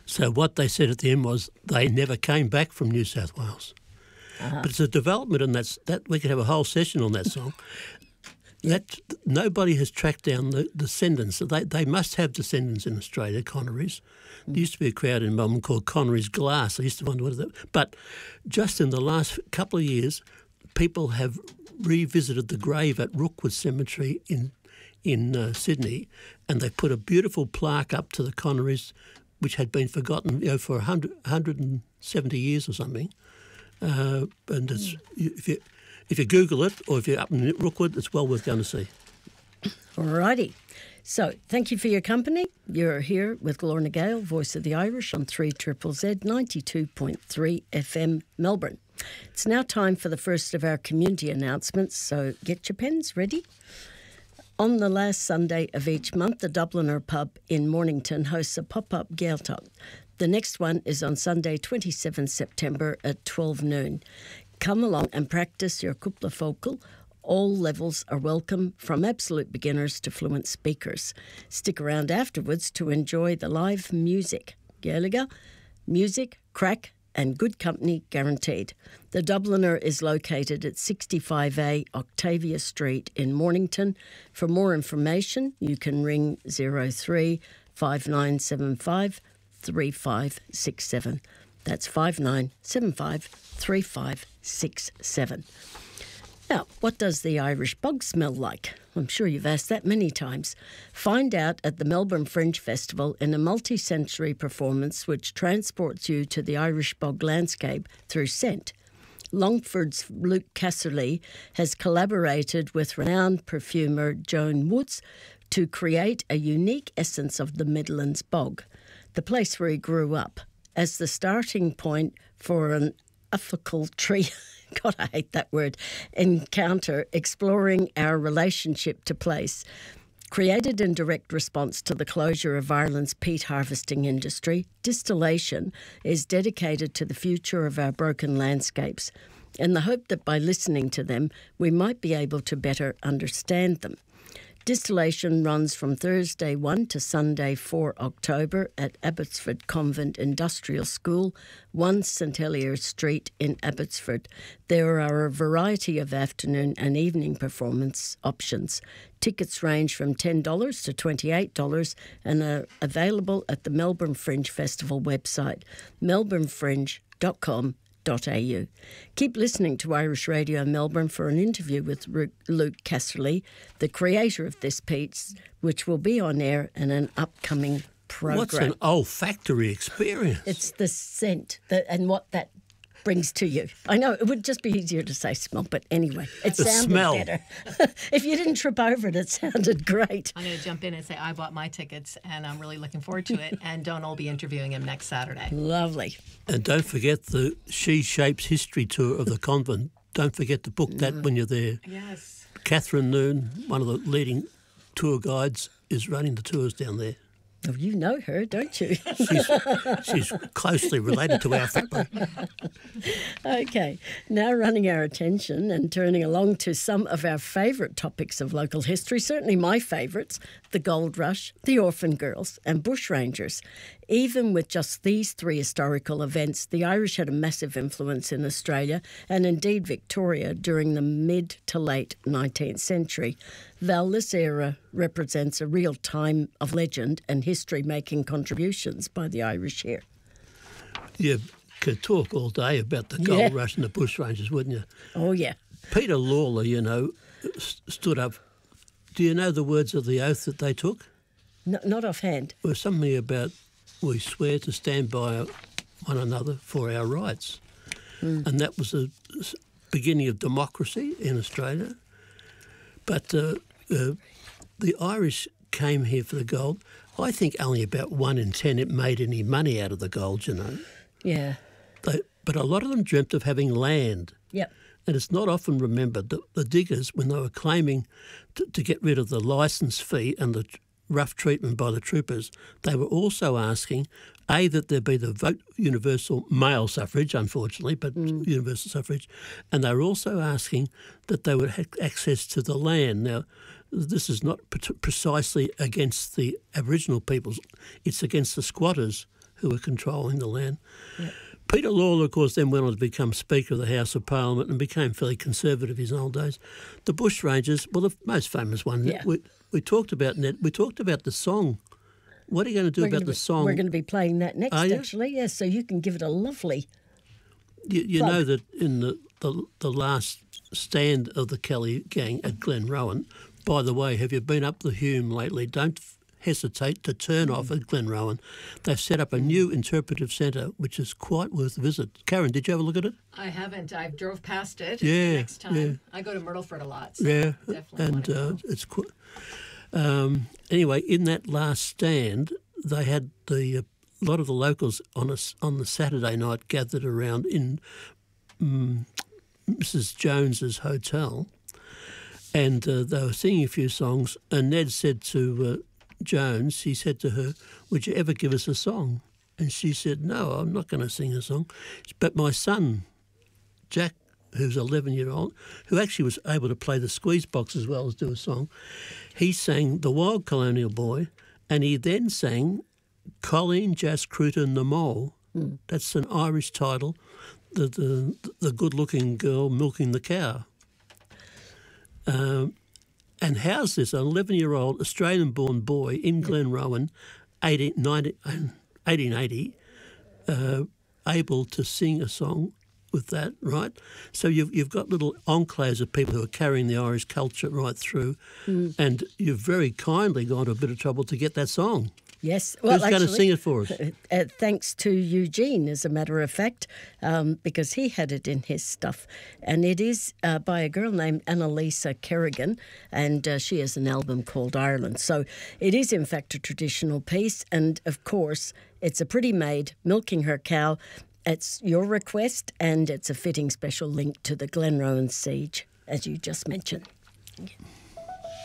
So what they said at the end was they never came back from New South Wales. But it's a development, and that we could have a whole session on that song. That nobody has tracked down the descendants. They must have descendants in Australia, Connerys. There used to be a crowd in Melbourne called Connerys Glass. I used to wonder what that. But just in the last couple of years, people have revisited the grave at Rookwood Cemetery in Sydney, and they put a beautiful plaque up to the Connerys, which had been forgotten for 170 years or something. And it's, if you Google it, or if you're up in Rookwood, it's well worth going to see. Alrighty. So, thank you for your company. You're here with Lorna Gale, Voice of the Irish, on 3ZZZ 92.3 FM Melbourne. It's now time for the first of our community announcements, so get your pens ready. On the last Sunday of each month, the Dubliner Pub in Mornington hosts a pop-up Gaeltacht. The next one is on Sunday, 27 September at 12 noon. Come along and practice your Cúpla Focal. All levels are welcome, from absolute beginners to fluent speakers. Stick around afterwards to enjoy the live music. Gaeilge, music, crack and good company guaranteed. The Dubliner is located at 65A Octavia Street in Mornington. For more information, you can ring 03 5975 3567. That's 5975 3567. Now, what does the Irish bog smell like? I'm sure you've asked that many times. Find out at the Melbourne Fringe Festival in a multi-sensory performance which transports you to the Irish bog landscape through scent. Longford's Luke Casserly has collaborated with renowned perfumer Joan Woods to create a unique essence of the Midlands bog, the place where he grew up, as the starting point for an aphicultory, God, I hate that word, encounter exploring our relationship to place. Created in direct response to the closure of Ireland's peat harvesting industry, Distillation is dedicated to the future of our broken landscapes, in the hope that by listening to them, we might be able to better understand them. Distillation runs from Thursday 1 to Sunday 4 October at Abbotsford Convent Industrial School, 1 St Heliers Street in Abbotsford. There are a variety of afternoon and evening performance options. Tickets range from $10 to $28 and are available at the Melbourne Fringe Festival website, melbournefringe.com. Keep listening to Irish Radio Melbourne for an interview with Luke Casserly, the creator of this piece, which will be on air in an upcoming program. What's an olfactory experience? It's the scent and what that brings to you. I know it would just be easier to say smell, but anyway, it sounded better. If you didn't trip over it, it sounded great. I'm going to jump in and say I bought my tickets and I'm really looking forward to it. And Donald will be interviewing him next Saturday. Lovely. And don't forget the She Shapes History Tour of the convent. Don't forget to book that when you're there. Yes. Catherine Noon, one of the leading tour guides, is running the tours down there. Oh, you know her, don't you? She's closely related to our family. Okay, now running our attention and turning along to some of our favourite topics of local history, certainly my favourites, the Gold Rush, the Orphan Girls and Bushrangers. Even with just these three historical events, the Irish had a massive influence in Australia and indeed Victoria during the mid to late 19th century. Val, this era represents a real time of legend and history-making contributions by the Irish here. You could talk all day about the Gold Rush and the Bushrangers, wouldn't you? Oh, yeah. Peter Lawler, stood up. Do you know the words of the oath that they took? No, not offhand. It was something about, we swear to stand by one another for our rights. And that was the beginning of democracy in Australia. But the Irish came here for the gold. I think only about 1 in 10 it made any money out of the gold, Yeah. But a lot of them dreamt of having land. Yep. And it's not often remembered that the diggers, when they were claiming to get rid of the licence fee and the rough treatment by the troopers, they were also asking, A, that there be the vote universal male suffrage, unfortunately, but universal suffrage, and they were also asking that they would have access to the land. Now, this is not precisely against the Aboriginal peoples, it's against the squatters who were controlling the land. Yep. Peter Lawler, of course, then went on to become Speaker of the House of Parliament and became fairly conservative in his old days. The Bushrangers, well, the most famous one, Yeah. we talked about Ned. We talked about the song. What are you going to do about the song? We're going to be playing that next, Are you? actually. Yes, so you can give it a lovely... You plug. know that in the last stand of the Kelly gang at Glenrowan, by the way, have you been up the Hume lately? Don't hesitate to turn off at Glenrowan. They've set up a new interpretive centre, which is quite worth a visit. Karen, did you have a look at it? I haven't. I drove past it. Yeah, Next time. yeah. I go to Myrtleford a lot. So Yeah, definitely and want to go. it's quite. Anyway, in that last stand, they had a lot of the locals on the Saturday night gathered around in Mrs. Jones's hotel, and they were singing a few songs. And Ned said to Jones, he said to her, "Would you ever give us a song?" And she said, "No, I'm not going to sing a song." But my son, Jack, who's 11-year-old, who actually was able to play the squeeze box as well as do a song, he sang The Wild Colonial Boy, and he then sang Colleen Jascruton the Mole. That's an Irish title, the good-looking girl milking the cow. And how's this? An 11-year-old Australian-born boy in Glenrowan, 1880, able to sing a song with that, right? So you've got little enclaves of people who are carrying the Irish culture right through, and you've very kindly gone to a bit of trouble to get that song. Yes. Who's going to sing it for us? Thanks to Eugene, as a matter of fact, because he had it in his stuff. And it is by a girl named Annalisa Kerrigan, and she has an album called Ireland. So it is, in fact, a traditional piece. And, of course, it's a pretty maid milking her cow. It's your request, and it's a fitting special link to the Glenrowan siege, as you just mentioned.